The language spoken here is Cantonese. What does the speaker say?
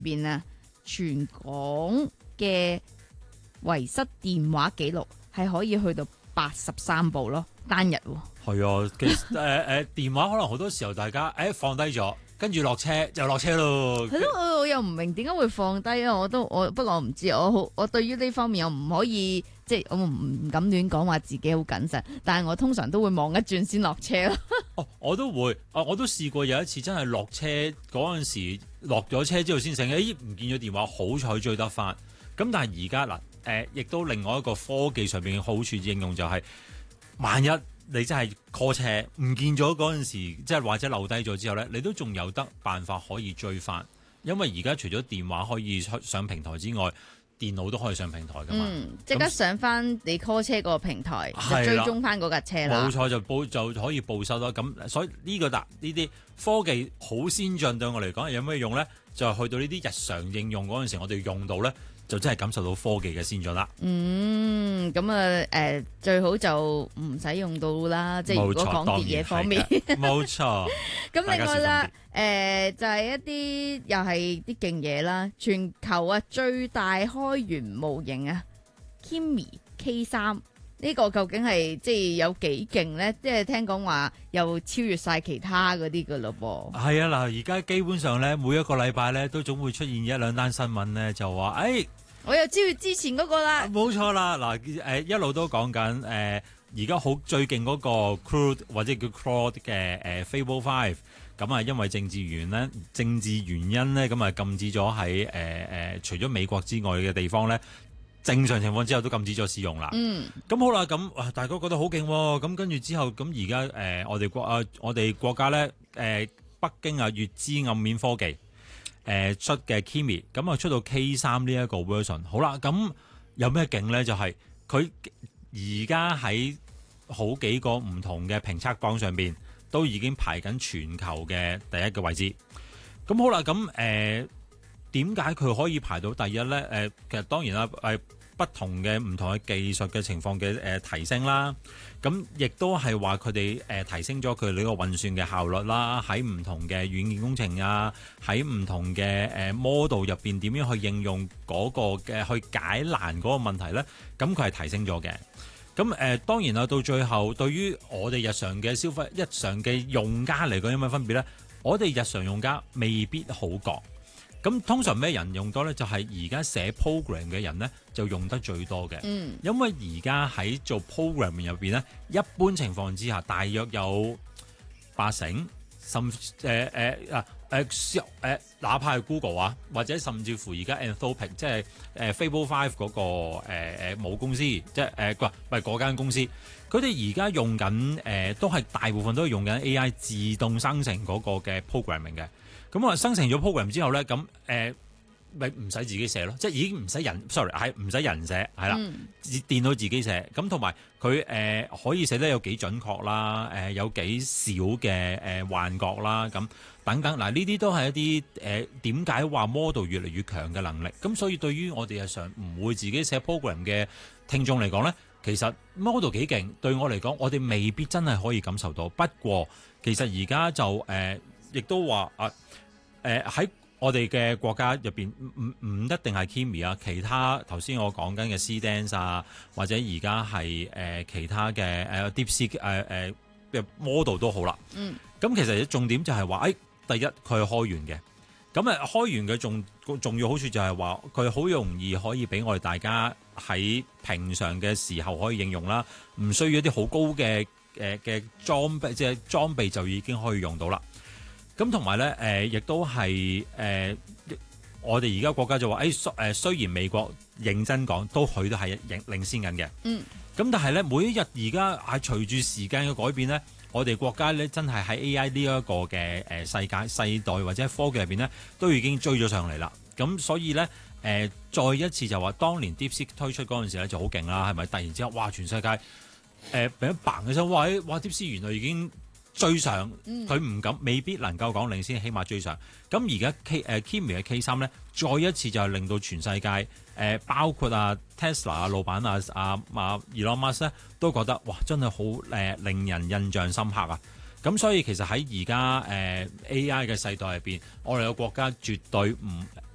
邊啊，全港嘅遺失電話記錄係可以去到83部咯，單日喎。 係啊，其實電話可能好多時候大家放低咗，跟住落車就落車咯。 係咯，我又唔明點解會放低啊！不過我唔知，我對於呢方面我唔可以，即係我唔敢亂講話自己好謹慎，但係我通常都會望一轉先落車咯。 哦，我都會，我都試過有一次真係落車嗰陣時，落咗車之後先醒，唔見咗電話，好彩追得翻。咁但係而家嗱，亦都另外一個科技上面嘅好處應用就係，萬一你真係 call 車唔見咗嗰陣時，即係或者留低咗之後呢，你都仲有得辦法可以追翻。因為而家除咗電話可以上平台之外，電腦都可以上平台噶嘛。 即刻上翻你 call 車嗰個平台，就追蹤翻嗰架車啦。 冇錯，就可以報收啦。咁所以呢啲科技好先進，對我嚟講有咩用呢？就係去到呢啲日常應用嗰陣時，我哋用到呢，就真係感受到科技嘅先進啦。 咁啊最好就唔使用到啦。即係如果講電嘢方面， 冇錯。 咁另外啦，就係一啲又係啲勁嘢啦。全球啊最大開源模型啊 Kimi K3。呢個究竟係即係有幾勁咧？即係聽講話又超越晒其他嗰啲噶咯噃。係啊，嗱，而家基本上咧，每一個禮拜咧都總會出現一兩單新聞咧，就話我又超越之前嗰個啦。 冇錯啦，嗱一路都講緊而家好最勁嗰個 Crude 或者叫 Claude 嘅Fable 5，咁啊因為政治原因咧，咁啊禁止咗喺除咗美國之外嘅地方咧。正常情況之後都禁止咗使用啦。咁好啦，咁大家覺得好勁喎。咁跟住之後，咁而家我哋國家咧北京啊粵資暗面科技出嘅 Kimi， 咁啊出到 K3 呢一個 version。好啦，咁有咩勁咧？就係佢而家喺好幾個唔同嘅評測榜上邊都已經排緊全球嘅第一個位置。咁好啦，咁點解佢可以排到第一咧？其實當然啦，不同嘅唔同嘅技術嘅情況嘅提升啦，咁亦都係話佢哋提升咗佢哋呢個運算嘅效率啦，喺唔同嘅軟件工程啊，喺唔同嘅model 入邊點樣去應用嗰個嘅去解難嗰個問題咧？咁佢係提升咗嘅。咁當然啦，到最後對於我哋日常嘅消費、日常嘅用家嚟講有咩分別咧？我哋日常用家未必好覺。咁通常咩人用多咧？就係而家寫 program 嘅人咧，就用得最多嘅。因為而家喺做 program 入邊咧，一般情況之下，大約有80%，哪怕係 Google 啊，或者甚至乎而家 Anthropic， 即係Fable 5嗰個母公司，即係唔係嗰間公司，佢哋而家用緊都係大部分都係用緊 AI 自動生成嗰個嘅 programming 嘅。咁啊，生成咗 program 之後咧，咁咪唔使自己寫咯，即係已經唔使人 ，sorry 係唔使人寫，係啦，電腦自己寫。咁同埋佢可以寫得有幾準確啦，有幾少嘅幻覺啦，咁等等。嗱，呢啲都係一啲點解話 model 越嚟越強嘅能力。咁所以對於我哋日常唔會自己寫 program 嘅聽眾嚟講咧，其實 model 幾勁，對我嚟講，我哋未必真係可以感受到。不過其實而家就亦都話喺我哋嘅國家入邊，唔一定係 Kimi 啊，其他頭先我講緊嘅 CDance 啊，或者而家係其他嘅DeepSeek model 都好啦。咁其實重點就係話，第一佢係開源嘅。咁開源嘅重要好處就係話，佢好容易可以俾我哋大家喺平常嘅時候可以應用啦，唔需要一啲好高嘅裝備，即係裝備就已經可以用到啦。咁同埋咧，亦都係我哋而家國家就話，雖然美國認真講，佢都係領先緊嘅。咁但係咧，每一日而家係隨住時間嘅改變咧，我哋國家咧真係喺 AI 呢一個嘅世代或者科技入邊咧，都已經追咗上嚟啦。咁所以咧，再一次就話，當年 DeepSeek 推出嗰陣時咧就好勁啦，係咪？突然之間，哇！全世界俾一嘭嘅聲，哇！DeepSeek 原來已經追上，佢唔敢，未必能夠講領先，起碼追上。咁而家Kimi 嘅 K3 咧，再一次就係令到全世界包括Tesla 老闆Elon Musk 咧，都覺得哇，真係好令人印象深刻啊！咁所以其實喺而家AI 嘅世代入邊，我哋嘅國家絕對